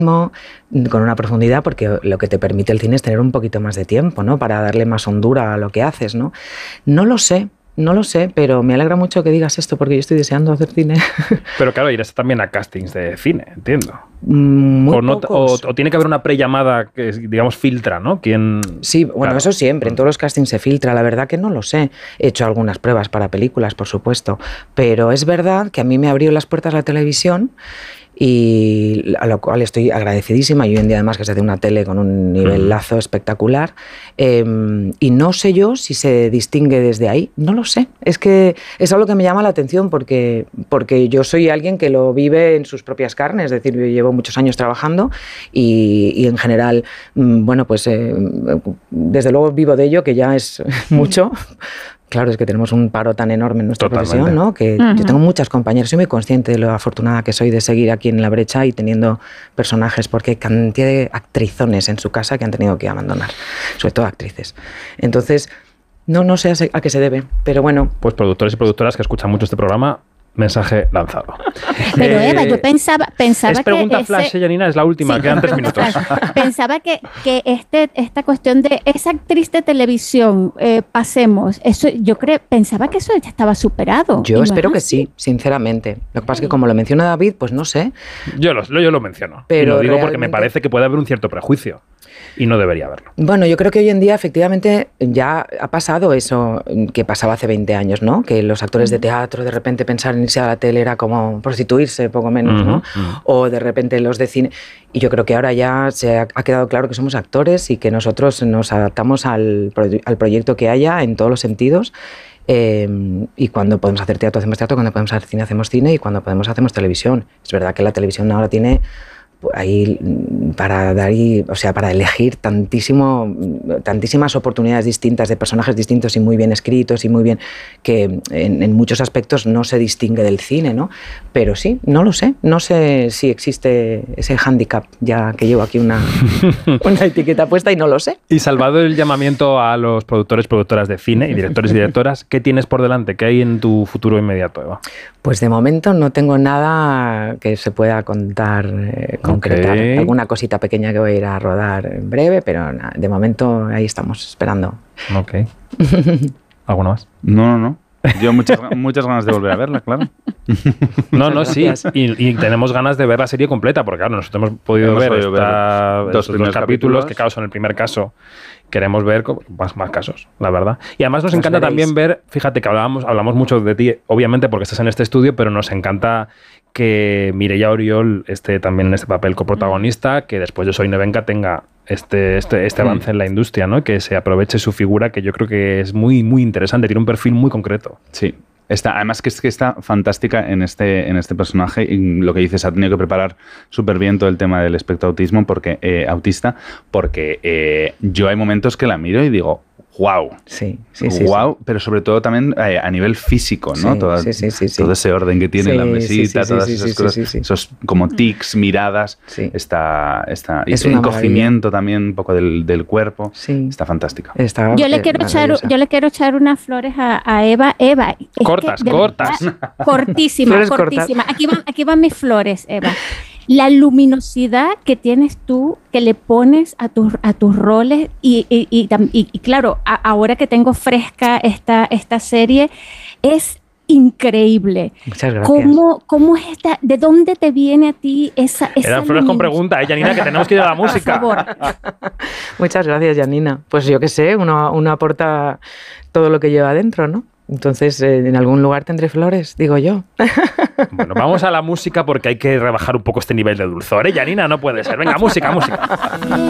con una profundidad, porque lo que te permite el cine es tener un poquito más de tiempo, ¿no? Para darle más hondura a lo que haces, ¿no? No lo sé, pero me alegra mucho que digas esto porque yo estoy deseando hacer cine. Pero claro, irás también a castings de cine, entiendo. O tiene que haber una prellamada que, digamos, filtra, ¿no? Sí, bueno, claro. Eso siempre, en todos los castings se filtra. La verdad que no lo sé. He hecho algunas pruebas para películas, por supuesto, pero es verdad que a mí me abrió las puertas la televisión y a lo cual estoy agradecidísima, y hoy en día además que se hace una tele con un nivelazo espectacular, y no sé yo si se distingue desde ahí, no lo sé, es que es algo que me llama la atención porque yo soy alguien que lo vive en sus propias carnes, es decir, yo llevo muchos años trabajando y en general, bueno, pues desde luego vivo de ello, que ya es mucho. Claro, es que tenemos un paro tan enorme en nuestra profesión, ¿no? Que yo tengo muchas compañeras, soy muy consciente de lo afortunada que soy de seguir aquí en la brecha y teniendo personajes, porque hay cantidad de actrizones en su casa que han tenido que abandonar, sobre todo actrices. Entonces, no sé a qué se debe, pero bueno. Pues productores y productoras que escuchan mucho este programa, mensaje lanzado. Pero Eva, yo pensaba es pregunta que flash, Janina, es la última, sí, quedan 3 minutos. Pensaba que esta cuestión de esa actriz de televisión, pasemos, eso pensaba que eso ya estaba superado. Yo espero que sí, sinceramente. Lo que pasa es que como lo menciona David, pues no sé. Yo lo menciono, pero y lo digo porque me parece que puede haber un cierto prejuicio. Y no debería haberlo. Bueno, yo creo que hoy en día efectivamente ya ha pasado eso que pasaba hace 20 años, ¿no? Que los actores de teatro de repente pensar en irse a la tele era como prostituirse, poco menos, ¿no? O de repente los de cine. Y yo creo que ahora ya se ha quedado claro que somos actores y que nosotros nos adaptamos al proyecto que haya en todos los sentidos. Y cuando podemos hacer teatro, hacemos teatro, cuando podemos hacer cine, hacemos cine, y cuando podemos, hacemos televisión. Es verdad que la televisión ahora tiene ahí para elegir tantísimas oportunidades distintas de personajes distintos y muy bien escritos y muy bien, que en muchos aspectos no se distingue del cine, ¿no? Pero sí, no sé si existe ese hándicap, ya que llevo aquí una etiqueta puesta y no lo sé. Y salvado el llamamiento a los productores, productoras de cine y directores y directoras, ¿qué tienes por delante? ¿Qué hay en tu futuro inmediato, Eva? Pues de momento no tengo nada que se pueda contar concretar. Okay. Alguna cosita pequeña que voy a ir a rodar en breve, pero nada, de momento ahí estamos esperando. Ok. ¿Alguna más? No. Yo muchas ganas de volver a verla, claro. No, sí. Y tenemos ganas de ver la serie completa, porque claro, nosotros hemos podido ver dos capítulos, que claro, son el primer caso. Queremos ver más casos, la verdad. Y además nos encanta también ver, fíjate que hablamos mucho de ti, obviamente porque estás en este estudio, pero nos encanta que Mireia Oriol esté también en este papel coprotagonista, que después de Soy Nevenka tenga este avance en la industria, ¿no? Que se aproveche su figura, que yo creo que es muy, muy interesante, tiene un perfil muy concreto. Sí. Además que está fantástica en este personaje, y lo que dices, ha tenido que preparar súper bien todo el tema del espectro autista, porque yo hay momentos que la miro y digo, wow. Sí. Wow, pero sobre todo también a nivel físico, ¿no? Todo ese orden que tiene la mesita, todas esas cosas, esos como tics, miradas, está y ese encogimiento también un poco del cuerpo, está fantástica. Yo le quiero echar unas flores a Eva. Cortas. Cortísima. Aquí van mis flores, Eva. La luminosidad que tienes tú, que le pones a tus roles y claro, ahora que tengo fresca esta serie, es increíble. Muchas gracias. ¿Cómo es esta? ¿De dónde te viene a ti esa Eran flores con pregunta, Janina, que tenemos que ir a la música. Por favor. Muchas gracias, Janina. Pues yo qué sé, uno aporta todo lo que lleva adentro, ¿no? Entonces, en algún lugar tendré flores, digo yo. Bueno, vamos a la música porque hay que rebajar un poco este nivel de dulzor, ¿eh, Janina? No puede ser. Venga, música.